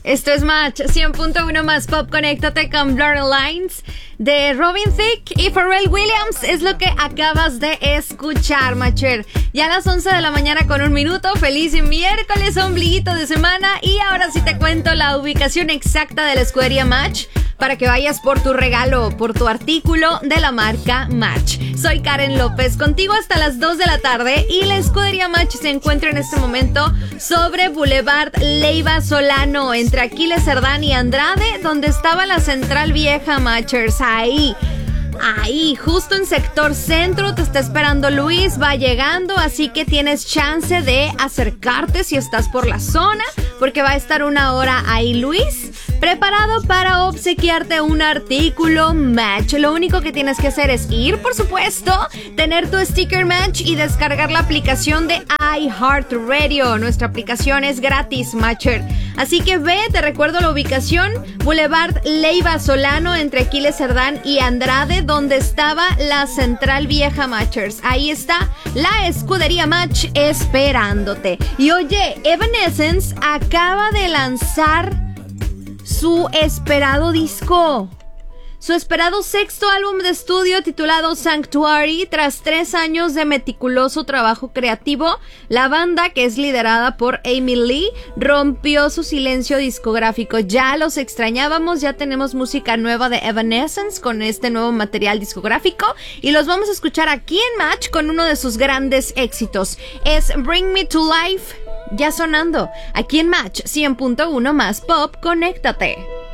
Esto es Match 100.1 más Pop. Conéctate con Blurred Lines de Robin Thicke y Pharrell Williams. Es lo que acabas de escuchar, Matcher. Ya a las 11 de la mañana con 1 minuto. Feliz miércoles, ombliguito de semana. Y ahora sí te cuento la ubicación exacta de la escudería Match para que vayas por tu regalo, por tu artículo de la marca Match. Soy Karen López, contigo hasta las 2 de la tarde, y la escudería Match se encuentra en este momento sobre Boulevard Leiva Solano, entre Aquiles Cerdán y Andrade, donde estaba la Central Vieja, Matchers. Ahí, justo en sector centro, te está esperando Luis, va llegando, así que tienes chance de acercarte si estás por la zona, porque va a estar 1 hora ahí Luis, preparado para obsequiarte un artículo Match. Lo único que tienes que hacer es ir, por supuesto, tener tu sticker Match y descargar la aplicación de iHeartRadio. Nuestra aplicación es gratis, Matcher. Así que ve, te recuerdo la ubicación: Boulevard Leiva Solano, entre Aquiles Cerdán y Andrade, donde estaba la Central Vieja, Matchers. Ahí está la escudería Match esperándote. Y oye, Evanescence acaba de lanzar su esperado disco, su esperado 6º álbum de estudio titulado Sanctuary. Tras 3 años de meticuloso trabajo creativo, la banda, que es liderada por Amy Lee, rompió su silencio discográfico. Ya los extrañábamos, ya tenemos música nueva de Evanescence con este nuevo material discográfico, y los vamos a escuchar aquí en Match con uno de sus grandes éxitos. Es Bring Me to Life, ya sonando aquí en Match 100.1 más Pop. Conéctate.